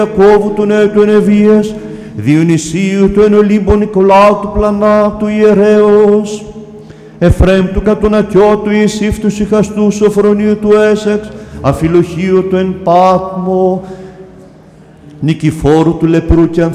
Ιακώβου του νέου του Ενεβίας, Διονυσίου του Ενολύμπου Νικολάου του Πλανά του Ιερέως, Εφραίμ του Κατονακιώτου Ιησήφ του Σιχαστού Σοφρονίου του Έσεξ, Αφιλοχίου του Εν Πάτμο, Νικηφόρου του Λεπρού και